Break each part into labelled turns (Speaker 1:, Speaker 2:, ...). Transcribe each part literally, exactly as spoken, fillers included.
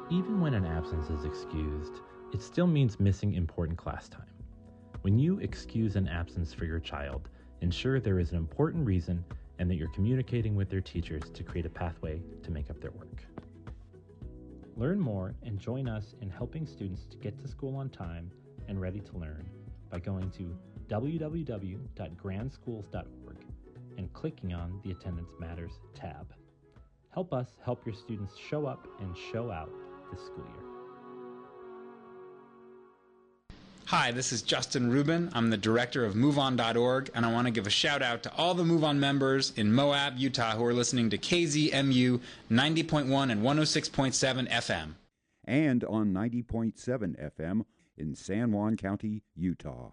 Speaker 1: Even when an absence is excused, it still means missing important class time. When you excuse an absence for your child, ensure there is an important reason and that you're communicating with their teachers to create a pathway to make up their work. Learn more and join us in helping students to get to school on time and ready to learn by going to w w w dot grand schools dot org and clicking on the Attendance Matters tab. Help us help your students show up and show out this school year.
Speaker 2: Hi, this is Justin Rubin. I'm the director of move on dot org, and I want to give a shout out to all the Move On members in Moab, Utah, who are listening to K Z M U ninety point one and one oh six point seven F M.
Speaker 3: And on ninety point seven F M in San Juan County, Utah.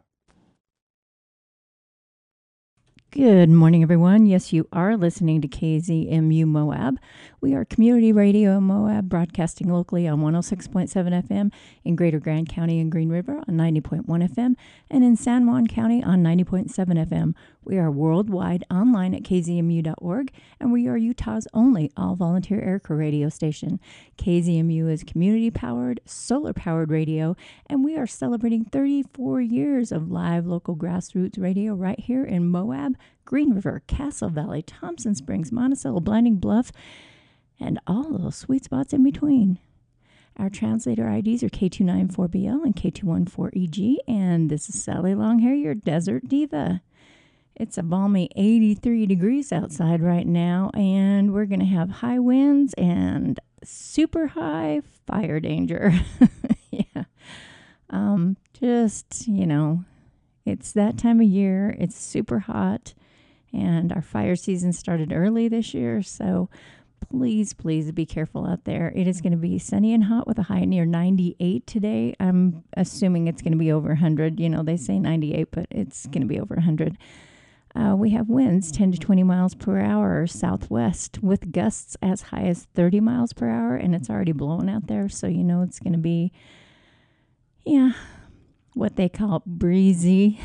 Speaker 4: Good morning, everyone. Yes, you are listening to K Z M U Moab. We are community radio in Moab, broadcasting locally on one oh six point seven F M, in Greater Grand County and Green River on ninety point one F M, and in San Juan County on ninety point seven F M. We are worldwide online at k z m u dot org, and we are Utah's only all-volunteer aircrew radio station. K Z M U is community-powered, solar-powered radio, and we are celebrating thirty-four years of live local grassroots radio right here in Moab, Green River, Castle Valley, Thompson Springs, Monticello, Blinding Bluff, and all those sweet spots in between. Our translator I Ds are K two nine four B L and K two one four E G, and this is Sally Longhair, your Desert Diva. It's a balmy eighty-three degrees outside right now, and we're going to have high winds and super high fire danger. yeah. Um, just, you know, it's that time of year. It's super hot, and our fire season started early this year, so please, please be careful out there. It is going to be sunny and hot with a high near ninety-eight today. I'm assuming it's going to be over one hundred. You know, they say ninety-eight, but it's going to be over one hundred. Uh, we have winds ten to twenty miles per hour southwest with gusts as high as thirty miles per hour, and it's already blowing out there, so you know it's going to be, yeah, what they call breezy.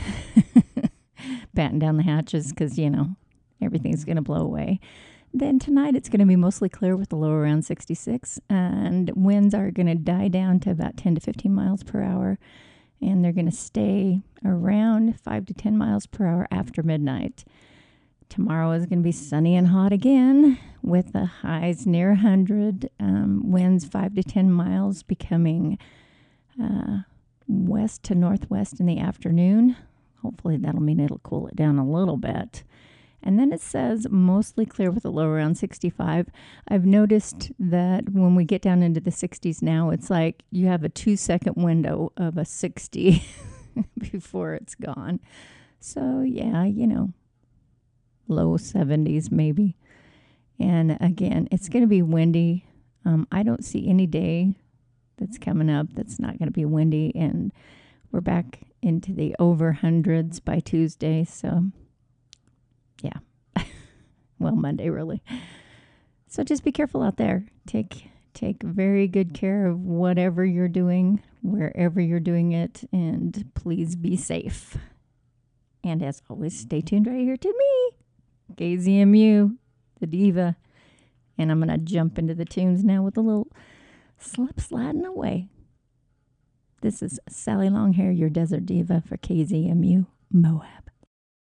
Speaker 4: Batten down the hatches because, you know, everything's going to blow away. Then tonight it's going to be mostly clear with a low around sixty-six, and winds are going to die down to about ten to fifteen miles per hour, and they're going to stay around five to ten miles per hour after midnight. Tomorrow is going to be sunny and hot again with the highs near one hundred, um, winds five to ten miles, becoming uh, west to northwest in the afternoon. Hopefully that'll mean it'll cool it down a little bit. And then it says mostly clear with a low around sixty-five. I've noticed that when we get down into the sixties now, it's like you have a two-second window of a sixty before it's gone. So, yeah, you know, low seventies maybe. And, again, it's going to be windy. Um, I don't see any day that's coming up that's not going to be windy. And we're back into the over hundreds by Tuesday, so... yeah. Well, Monday, really. So just be careful out there. Take take very good care of whatever you're doing, wherever you're doing it, and please be safe. And as always, stay tuned right here to me, K Z M U, the diva. And I'm going to jump into the tunes now with a little slip sliding away. This is Sally Longhair, your Desert Diva for K Z M U Moab.